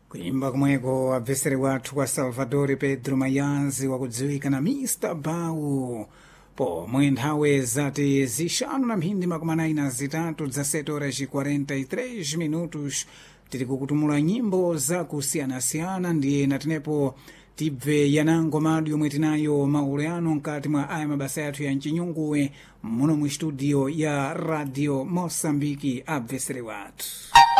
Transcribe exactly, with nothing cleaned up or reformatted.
kuimba kumweko abvesere wathu kwa Salvatore Pedro Mayanzi wakudziwika na mister Bau pomwe nthawi zati zixanu na mphindi makumi anayi na zitatu za sete horas e quarenta e três minutos tiri kukutumula nyimbo za kusiyanasiyana ndiye natenepo tibve yanango madu yomwe tinayo mauleano nkati mwa aya mabasa yathu ya mchinyunguwe muno mu studio ya Radio Mosambiki abvesere wathu.